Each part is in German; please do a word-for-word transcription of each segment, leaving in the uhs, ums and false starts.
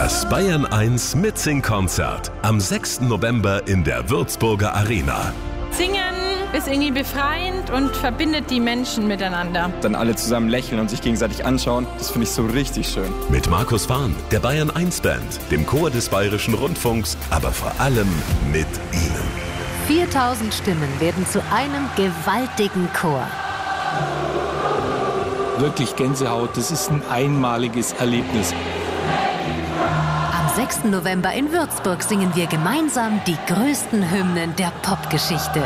Das Bayern eins Mitsing-Konzert am sechsten November in der Würzburger Arena. Singen ist irgendwie befreiend und verbindet die Menschen miteinander. Dann alle zusammen lächeln und sich gegenseitig anschauen, das finde ich so richtig schön. Mit Markus Fahn, der Bayern eins Band, dem Chor des Bayerischen Rundfunks, aber vor allem mit Ihnen. viertausend Stimmen werden zu einem gewaltigen Chor. Wirklich Gänsehaut, das ist ein einmaliges Erlebnis. Am sechsten November in Würzburg singen wir gemeinsam die größten Hymnen der Popgeschichte.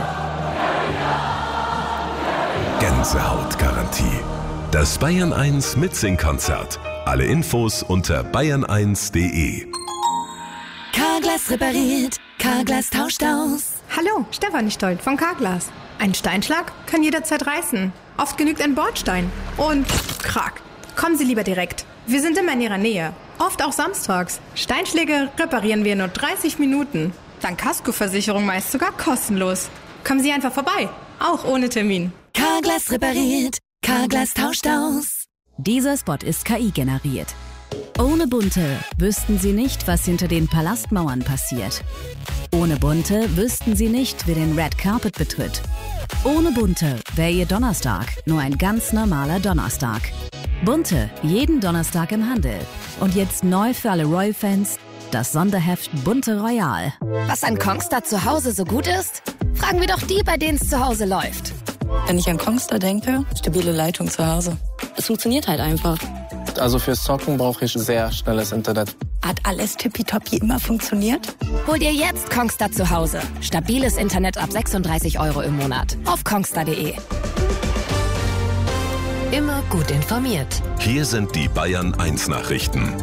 Gänsehautgarantie. Das Bayern eins Mitsing-Konzert. Alle Infos unter bayern eins punkt de. Carglass repariert, Carglass tauscht aus. Hallo, Stefanie Stolt von Carglass. Ein Steinschlag kann jederzeit reißen. Oft genügt ein Bordstein. Und krack. Kommen Sie lieber direkt. Wir sind immer in Ihrer Nähe. Oft auch samstags. Steinschläge reparieren wir in nur dreißig Minuten. Dank Kaskoversicherung meist sogar kostenlos. Kommen Sie einfach vorbei. Auch ohne Termin. Carglass repariert, Carglass tauscht aus. Dieser Spot ist K I generiert. Ohne Bunte wüssten Sie nicht, was hinter den Palastmauern passiert. Ohne Bunte wüssten Sie nicht, wer den Red Carpet betritt. Ohne Bunte wäre Ihr Donnerstag nur ein ganz normaler Donnerstag. Bunte, jeden Donnerstag im Handel. Und jetzt neu für alle Royal-Fans, das Sonderheft Bunte Royal. Was an Kongstar zu Hause so gut ist? Fragen wir doch die, bei denen es zu Hause läuft. Wenn ich an Kongstar denke, stabile Leitung zu Hause. Es funktioniert halt einfach. Also fürs Zocken brauche ich sehr schnelles Internet. Hat alles tippitoppi immer funktioniert? Hol dir jetzt Kongstar zu Hause. Stabiles Internet ab sechsunddreißig Euro im Monat. Auf kongstar punkt de. Immer gut informiert. Hier sind die Bayern eins Nachrichten.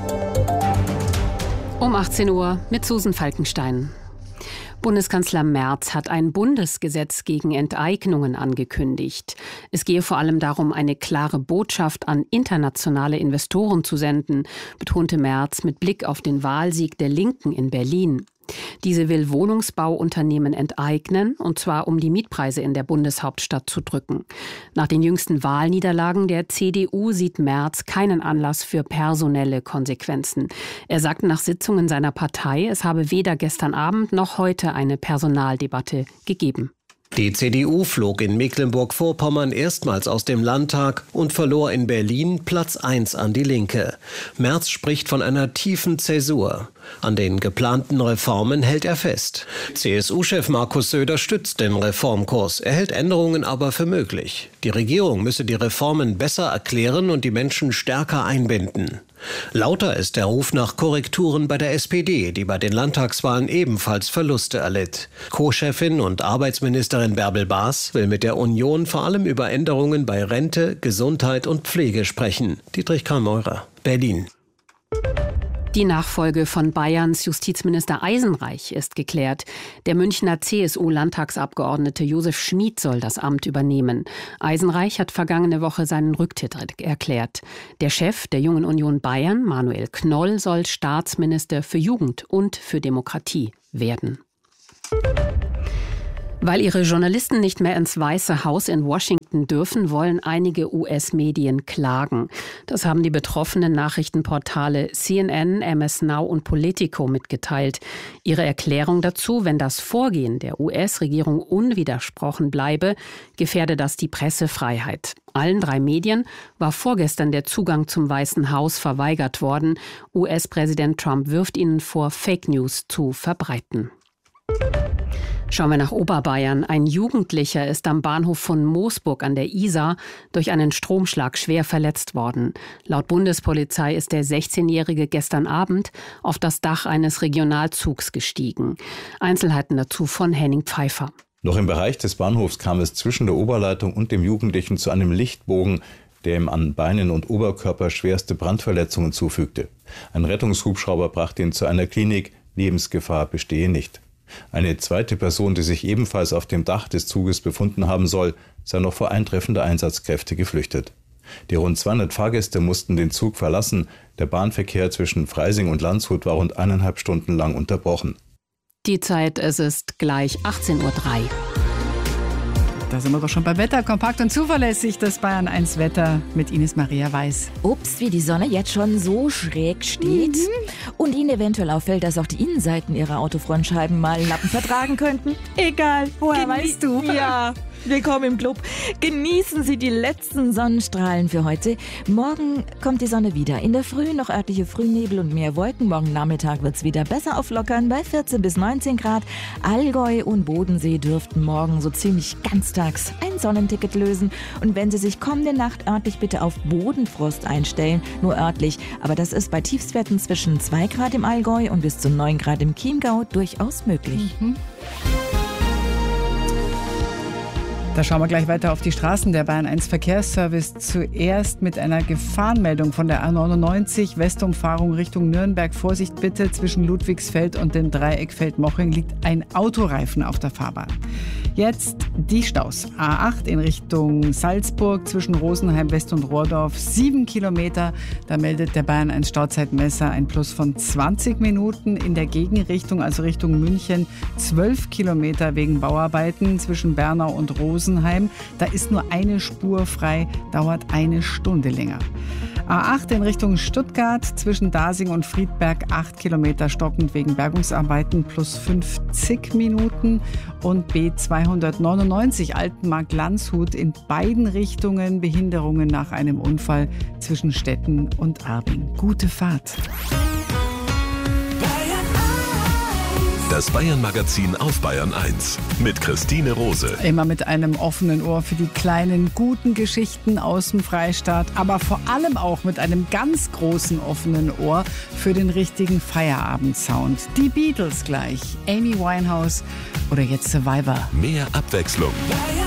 Um achtzehn Uhr mit Susan Falkenstein. Bundeskanzler Merz hat ein Bundesgesetz gegen Enteignungen angekündigt. Es gehe vor allem darum, eine klare Botschaft an internationale Investoren zu senden, betonte Merz mit Blick auf den Wahlsieg der Linken in Berlin. Diese will Wohnungsbauunternehmen enteignen, und zwar um die Mietpreise in der Bundeshauptstadt zu drücken. Nach den jüngsten Wahlniederlagen der C D U sieht Merz keinen Anlass für personelle Konsequenzen. Er sagte nach Sitzungen seiner Partei, es habe weder gestern Abend noch heute eine Personaldebatte gegeben. Die C D U flog in Mecklenburg-Vorpommern erstmals aus dem Landtag und verlor in Berlin Platz eins an die Linke. Merz spricht von einer tiefen Zäsur. An den geplanten Reformen hält er fest. C S U-Chef Markus Söder stützt den Reformkurs. Er hält Änderungen aber für möglich. Die Regierung müsse die Reformen besser erklären und die Menschen stärker einbinden. Lauter ist der Ruf nach Korrekturen bei der S P D, die bei den Landtagswahlen ebenfalls Verluste erlitt. Co-Chefin und Arbeitsministerin Bärbel Baas will mit der Union vor allem über Änderungen bei Rente, Gesundheit und Pflege sprechen. Dietrich Karl-Meurer, Berlin. Die Nachfolge von Bayerns Justizminister Eisenreich ist geklärt. Der Münchner C S U-Landtagsabgeordnete Josef Schmid soll das Amt übernehmen. Eisenreich hat vergangene Woche seinen Rücktritt erklärt. Der Chef der Jungen Union Bayern, Manuel Knoll, soll Staatsminister für Jugend und für Demokratie werden. Weil ihre Journalisten nicht mehr ins Weiße Haus in Washington dürfen, wollen einige U S-Medien klagen. Das haben die betroffenen Nachrichtenportale C N N, M S Now und Politico mitgeteilt. Ihre Erklärung dazu: Wenn das Vorgehen der U S-Regierung unwidersprochen bleibe, gefährde das die Pressefreiheit. Allen drei Medien war vorgestern der Zugang zum Weißen Haus verweigert worden. U S-Präsident Trump wirft ihnen vor, Fake News zu verbreiten. Schauen wir nach Oberbayern. Ein Jugendlicher ist am Bahnhof von Moosburg an der Isar durch einen Stromschlag schwer verletzt worden. Laut Bundespolizei ist der sechzehnjährige gestern Abend auf das Dach eines Regionalzugs gestiegen. Einzelheiten dazu von Henning Pfeiffer. Noch im Bereich des Bahnhofs kam es zwischen der Oberleitung und dem Jugendlichen zu einem Lichtbogen, der ihm an Beinen und Oberkörper schwerste Brandverletzungen zufügte. Ein Rettungshubschrauber brachte ihn zu einer Klinik. Lebensgefahr bestehe nicht. Eine zweite Person, die sich ebenfalls auf dem Dach des Zuges befunden haben soll, sei noch vor Eintreffen der Einsatzkräfte geflüchtet. Die rund zweihundert Fahrgäste mussten den Zug verlassen. Der Bahnverkehr zwischen Freising und Landshut war rund eineinhalb Stunden lang unterbrochen. Die Zeit, es ist gleich achtzehn Uhr drei. Da sind wir doch schon beim Wetter. Kompakt und zuverlässig, das Bayern eins Wetter mit Ines Maria Weiß. Ups, wie die Sonne jetzt schon so schräg steht. Mhm. Und Ihnen eventuell auffällt, dass auch die Innenseiten Ihrer Autofrontscheiben mal Lappen vertragen könnten. Egal. Woher Genie- weißt du? Ja. Willkommen im Club. Genießen Sie die letzten Sonnenstrahlen für heute. Morgen kommt die Sonne wieder. In der Früh noch örtliche Frühnebel und mehr Wolken. Morgen Nachmittag wird es wieder besser auflockern bei vierzehn bis neunzehn Grad. Allgäu und Bodensee dürften morgen so ziemlich ganztags ein Sonnenticket lösen. Und wenn Sie sich kommende Nacht örtlich bitte auf Bodenfrost einstellen, nur örtlich, aber das ist bei Tiefstwerten zwischen zwei Grad im Allgäu und bis zu neun Grad im Chiemgau durchaus möglich. Mhm. Da schauen wir gleich weiter auf die Straßen. Der Bayern eins Verkehrsservice zuerst mit einer Gefahrenmeldung von der A neunundneunzig, Westumfahrung Richtung Nürnberg. Vorsicht bitte, zwischen Ludwigsfeld und dem Dreieck Feldmoching liegt ein Autoreifen auf der Fahrbahn. Jetzt die Staus. A acht in Richtung Salzburg zwischen Rosenheim West und Rohrdorf, sieben Kilometer. Da meldet der Bayern eins Stauzeitmesser ein Plus von zwanzig Minuten. In der Gegenrichtung, also Richtung München, zwölf Kilometer wegen Bauarbeiten zwischen Bernau und Rosenheim. Da ist nur eine Spur frei, dauert eine Stunde länger. A acht in Richtung Stuttgart zwischen Dasing und Friedberg, acht Kilometer stockend wegen Bergungsarbeiten, plus fünfzig Minuten. Und B zweihundertneunundneunzig Altenmarkt-Landshut in beiden Richtungen Behinderungen nach einem Unfall zwischen Stetten und Arbing. Gute Fahrt. Das Bayern-Magazin auf Bayern eins mit Christine Rose. Immer mit einem offenen Ohr für die kleinen, guten Geschichten aus dem Freistaat, aber vor allem auch mit einem ganz großen offenen Ohr für den richtigen Feierabendsound. Die Beatles gleich, Amy Winehouse oder jetzt Survivor. Mehr Abwechslung.